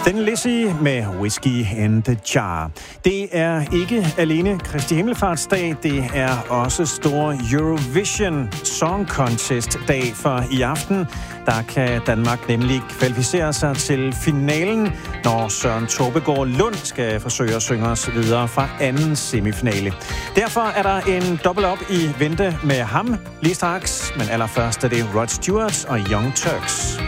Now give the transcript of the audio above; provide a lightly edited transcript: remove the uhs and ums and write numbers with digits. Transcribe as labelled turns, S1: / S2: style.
S1: Den Lizzy med Whiskey in the Jar. Det er ikke alene Kristi Himmelfartsdag, det er også store Eurovision Song Contest-dag, for i aften der kan Danmark nemlig kvalificere sig til finalen, når Søren Tobbegaard Lund skal forsøge at synge os videre fra anden semifinale. Derfor er der en dobbelt op i vente med ham lige straks, men allerførst er det Rod Stewart og Young Turks.